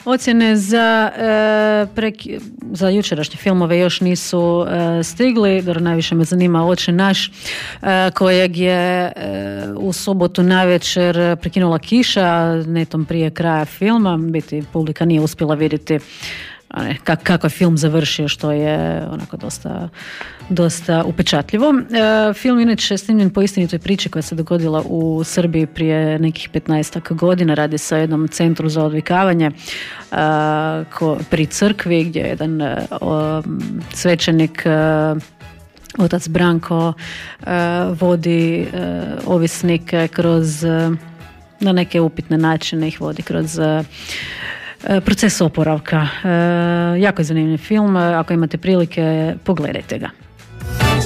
Ocjene za jučerašnje filmove još nisu stigli. Najviše me zanima Oče naš, kojeg je u subotu navečer prekinula kiša, netom prije kraja filma. Biti publika nije uspjela vidjeti kako je film završio, što je onako dosta upečatljivo. Film inače snimljen po istinitoj priči koja se dogodila u Srbiji prije nekih 15 godina. Radi se o jednom centru za odvikavanje pri crkvi, gdje je jedan svećenik, otac Branko, vodi ovisnike kroz na neke upitne načine, ih vodi kroz proces oporavka. Jako je zanimljiv film, ako imate prilike, pogledajte ga.